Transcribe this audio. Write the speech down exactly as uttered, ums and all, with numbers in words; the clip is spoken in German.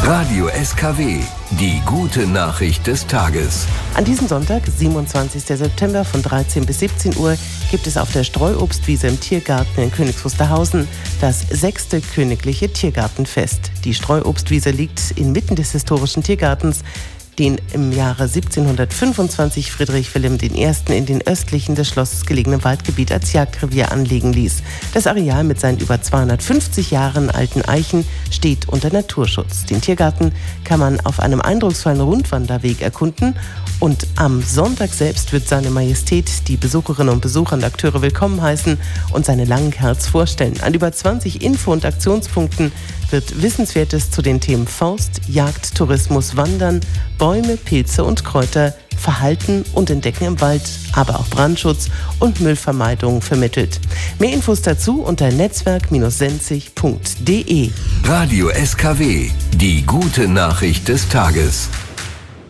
Radio S K W, die gute Nachricht des Tages. An diesem Sonntag, siebenundzwanzigsten September von dreizehn bis siebzehn Uhr, gibt es auf der Streuobstwiese im Tiergarten in Königs Wusterhausen das sechste Königliche Tiergartenfest. Die Streuobstwiese liegt inmitten des historischen Tiergartens, den im Jahre siebzehnhundertfünfundzwanzig Friedrich Wilhelm der Erste in den östlichen des Schlosses gelegenen Waldgebiet als Jagdrevier anlegen ließ. Das Areal mit seinen über zweihundertfünfzig Jahren alten Eichen steht unter Naturschutz. Den Tiergarten kann man auf einem eindrucksvollen Rundwanderweg erkunden und am Sonntag selbst wird seine Majestät die Besucherinnen und Besucher und Akteure willkommen heißen und seine Langkerz vorstellen. An über zwanzig Info- und Aktionspunkten wird Wissenswertes zu den Themen Forst, Jagd, Tourismus, Wandern, Bäume, Pilze und Kräuter, Verhalten und Entdecken im Wald, aber auch Brandschutz und Müllvermeidung vermittelt. Mehr Infos dazu unter netzwerk senzig punkt de. Radio S K W, die gute Nachricht des Tages.